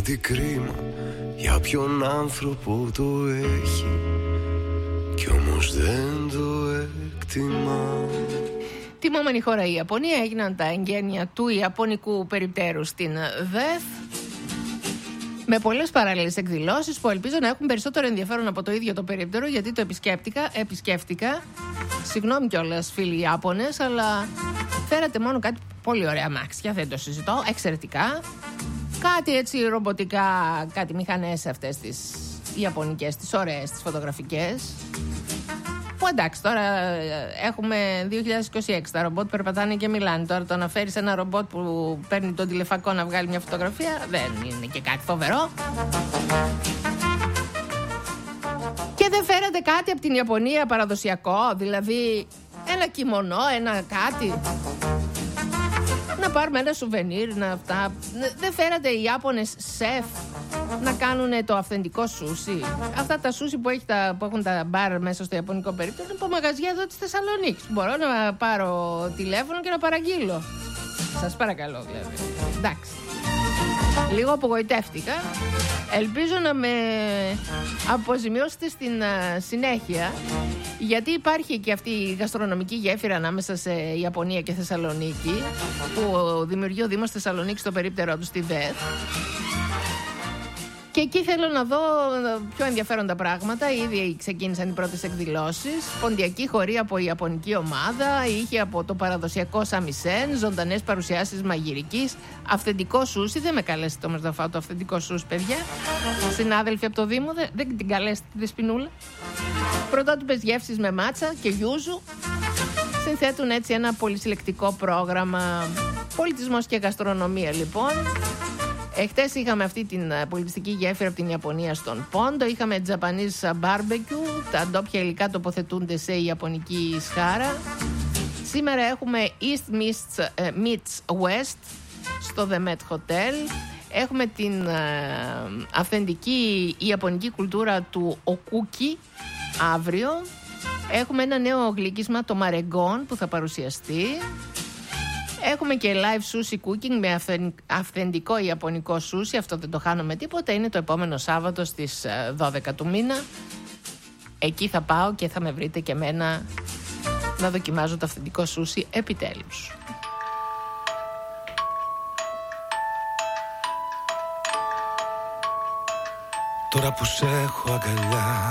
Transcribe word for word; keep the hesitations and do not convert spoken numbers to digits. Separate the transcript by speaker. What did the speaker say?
Speaker 1: τι κρίμα, για ποιον άνθρωπο το έχει κι όμως δεν το εκτιμά.
Speaker 2: Τιμόμενη χώρα η Ιαπωνία, έγιναν τα εγγένεια του Ιαπωνικού περιπτέρου στην ΔΕΘ, με πολλές παράλληλες εκδηλώσεις που ελπίζω να έχουν περισσότερο ενδιαφέρον από το ίδιο το περίπτερο, γιατί το επισκέπτηκα, επισκέφτηκα. Συγγνώμη κιόλας φίλοι Ιάπωνες, αλλά φέρατε μόνο κάτι πολύ ωραία αμάξια, δεν το συζητώ, εξαιρετικά. Κάτι έτσι ρομποτικά, κάτι μηχανές αυτές τις ιαπωνικές, τις ωραίες, τις φωτογραφικές. Που εντάξει, τώρα έχουμε δύο χιλιάδες είκοσι έξι, τα ρομπότ περπατάνε και μιλάνε. Τώρα το να φέρεις ένα ρομπότ που παίρνει τον τηλεφακό να βγάλει μια φωτογραφία δεν είναι και κάτι φοβερό. Και δεν φέρετε κάτι από την Ιαπωνία παραδοσιακό, δηλαδή ένα κιμονό, ένα κάτι. Να πάρουμε ένα σουβενίρ, να αυτά. Δεν φέρατε οι Ιάπωνες σεφ να κάνουν το αυθεντικό σούσι? Αυτά τα σούσι που, έχει τα, που έχουν τα μπαρ μέσα στο ιαπωνικό περίπτωμα είναι από μαγαζιά εδώ της Θεσσαλονίκης. Μπορώ να πάρω τηλέφωνο και να παραγγείλω. Σας παρακαλώ δηλαδή. Εντάξει. Λίγο απογοητεύτηκα. Ελπίζω να με αποζημιώσετε στην uh, συνέχεια, γιατί υπάρχει και αυτή η γαστρονομική γέφυρα ανάμεσα σε Ιαπωνία και Θεσσαλονίκη που δημιουργεί ο Δήμος Θεσσαλονίκης στο περίπτερό του στη ΔΕΘ. Και εκεί θέλω να δω πιο ενδιαφέροντα πράγματα. Ήδη ξεκίνησαν οι πρώτες εκδηλώσεις. Ποντιακή χορή από ιαπωνική ομάδα, είχε από το παραδοσιακό σαμισέν, ζωντανές παρουσιάσεις μαγειρικής, αυθεντικό σούσι. Δεν με καλέσετε όμως να φάω το αυθεντικό σούσι, παιδιά. Συνάδελφοι από το Δήμο, δεν, δεν την καλέσετε τη Δεσποινούλα. Πρωτότυπες γεύσεις με μάτσα και γιούζου. Συνθέτουν έτσι ένα πολυσυλλεκτικό πρόγραμμα. Πολιτισμός και γαστρονομία λοιπόν. Εχθές είχαμε αυτή την πολιτιστική γέφυρα από την Ιαπωνία στον Πόντο. Είχαμε Japanese barbecue. Τα ντόπια υλικά τοποθετούνται σε ιαπωνική σχάρα. Σήμερα έχουμε East meets, uh, meets West στο The Met Hotel. Έχουμε την uh, αυθεντική ιαπωνική κουλτούρα του Okuki αύριο. Έχουμε ένα νέο γλύκισμα, το Marengon, που θα παρουσιαστεί. Έχουμε και live sushi cooking με αυθεντικό ιαπωνικό sushi. Αυτό δεν το χάνω τίποτα. Είναι το επόμενο Σάββατο στις δώδεκα του μήνα. Εκεί θα πάω και θα με βρείτε και εμένα να δοκιμάζω το αυθεντικό sushi επιτέλους.
Speaker 1: Τώρα που σε έχω αγκαλιά